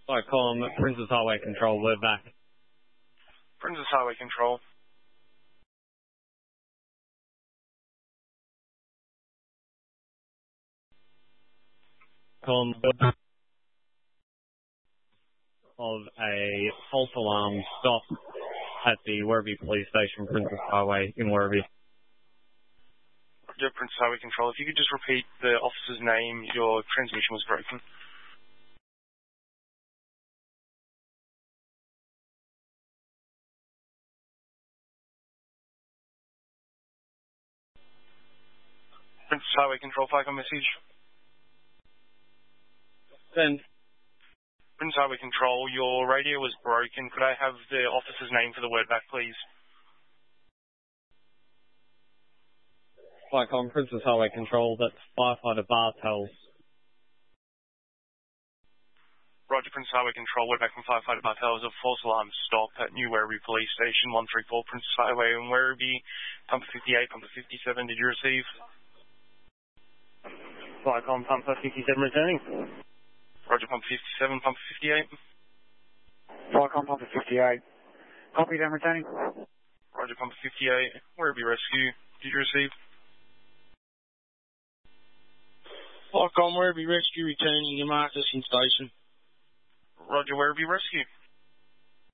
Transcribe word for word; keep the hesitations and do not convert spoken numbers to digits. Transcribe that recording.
Hi, Colin, Princess Highway Control, we're back. Princess Highway Control. Colin, of a false alarm stop at the Werribee Police Station, Princess Highway in Werribee. Yeah, Princess Highway Control. If you could just repeat the officer's name, your transmission was broken. Princess Highway Control, flag on message. Then, Princess Highway Control, your radio was broken. Could I have the officer's name for the word back, please? hi, Colin, Princess Highway Control, that's Firefighter Bartels. Roger, Princess Highway Control, word back from Firefighter Bartels. A false alarm stop at New Werribee Police Station, one three four Princess Highway in Werribee. Pumper fifty-eight, Pumper fifty-seven, did you receive? Flycom, Pumper fifty-seven returning. Roger, Pumper fifty-seven, Pumper fifty-eight. Flycom, Pumper fifty-eight. Copy, then returning. Roger, Pumper fifty-eight. Werribee Rescue, did you receive? Flycom, Werribee Rescue returning, your Marcus in station. Roger, Werribee Rescue.